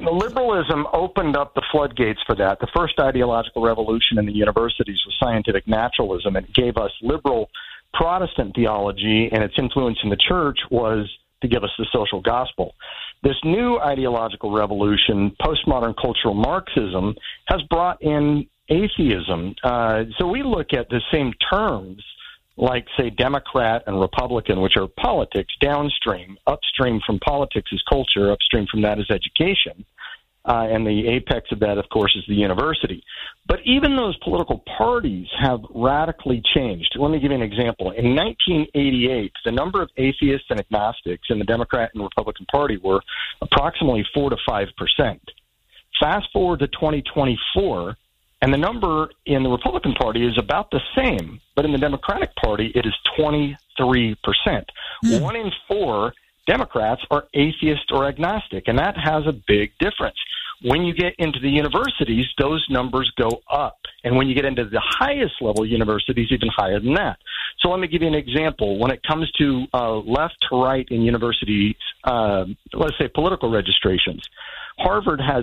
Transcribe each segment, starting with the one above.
liberalism opened up the floodgates for that. The first ideological revolution in the universities was scientific naturalism, and it gave us liberal Protestant theology, and its influence in the church was to give us the social gospel. This new ideological revolution, postmodern cultural Marxism, has brought in atheism. So we look at the same terms like, say, Democrat and Republican, which are politics, downstream. Upstream from politics is culture. Upstream from that is education. And the apex of that, of course, is the university. But even those political parties have radically changed. Let me give you an example. In 1988, the number of atheists and agnostics in the Democrat and Republican Party were approximately 4 to 5%. Fast forward to 2024, and the number in the Republican Party is about the same, but in the Democratic Party, it is 23%. 1 in 4 Democrats are atheist or agnostic, and that has a big difference. When you get into the universities, those numbers go up. And when you get into the highest level universities, even higher than that. So let me give you an example. When it comes to left to right in universities, let's say political registrations, Harvard has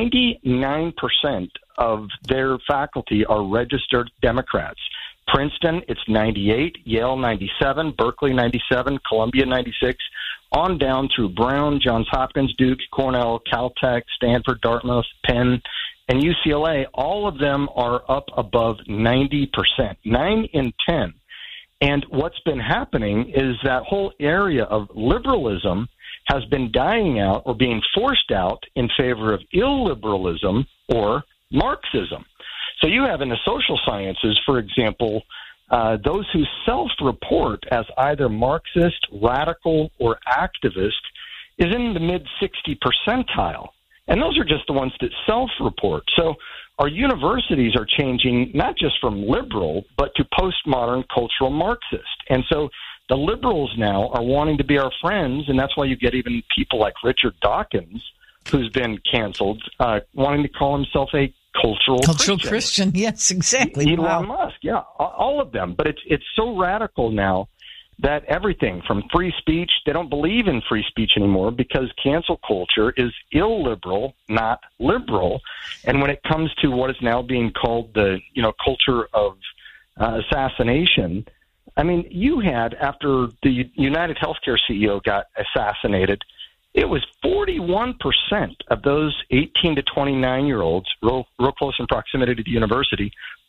99% of their faculty are registered Democrats. Princeton, it's 98, Yale 97, Berkeley 97, Columbia 96, on down through Brown, Johns Hopkins, Duke, Cornell, Caltech, Stanford, Dartmouth, Penn, and UCLA. All of them are up above 90%, 9 in 10. And what's been happening is that whole area of liberalism has been dying out or being forced out in favor of illiberalism or Marxism. So you have in the social sciences, for example, those who self-report as either Marxist, radical, or activist is in the mid-60 percentile. And those are just the ones that self-report. So our universities are changing not just from liberal, but to postmodern cultural Marxist. And so the liberals now are wanting to be our friends, and that's why you get even people like Richard Dawkins, who's been canceled, wanting to call himself a cultural Christian. Yes, exactly. Elon Musk, yeah, all of them. But it's so radical now that everything from free speech, they don't believe in free speech anymore because cancel culture is illiberal, not liberal. And when it comes to what is now being called the culture of assassination, I mean, you had, after the United Healthcare CEO got assassinated, it was 41% of those 18 to 29-year-olds, real close in proximity to the university,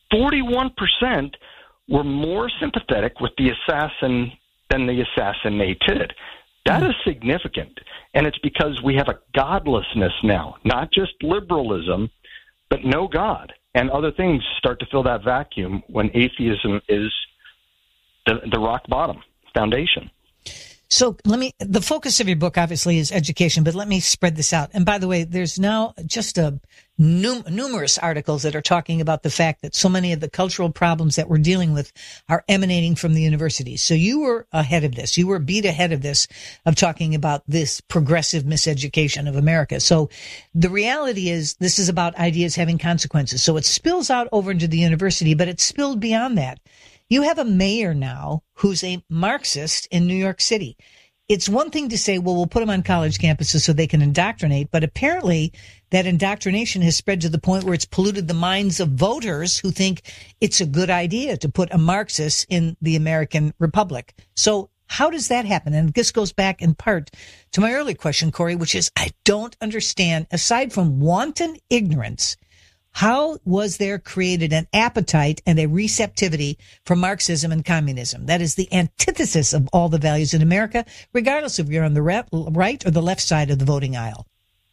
41% were more sympathetic with the assassin than the assassinated. That is significant, and it's because we have a godlessness now, not just liberalism, but no God, and other things start to fill that vacuum when atheism is the rock bottom foundation. So the focus of your book obviously is education, but let me spread this out. And by the way, there's now just numerous articles that are talking about the fact that so many of the cultural problems that we're dealing with are emanating from the universities. So you were ahead of this. You were a beat ahead of this, of talking about this progressive miseducation of America. So the reality is this is about ideas having consequences. So it spills out over into the university, but it's spilled beyond that. You have a mayor now who's a Marxist in New York City. It's one thing to say, well, we'll put them on college campuses so they can indoctrinate, but apparently that indoctrination has spread to the point where it's polluted the minds of voters who think it's a good idea to put a Marxist in the American Republic. So how does that happen? And this goes back in part to my earlier question, Corey, which is I don't understand, aside from wanton ignorance, how was there created an appetite and a receptivity for Marxism and communism? That is the antithesis of all the values in America, regardless if you're on the right or the left side of the voting aisle.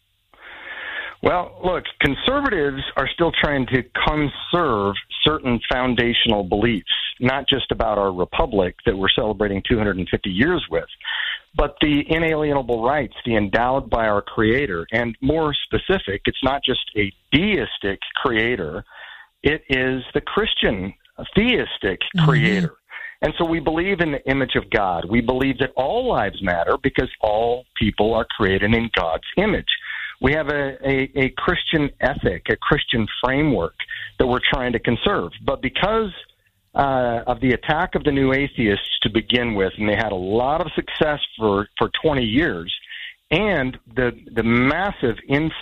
Well, look, conservatives are still trying to conserve certain foundational beliefs, not just about our republic that we're celebrating 250 years with, but the inalienable rights, the endowed by our Creator. And more specific, it's not just a deistic Creator, it is the Christian theistic Creator. And so we believe in the image of God. We believe that all lives matter because all people are created in God's image. We have a Christian ethic, a Christian framework that we're trying to conserve. But because of the attack of the new atheists to begin with, and they had a lot of success for 20 years, and the massive influence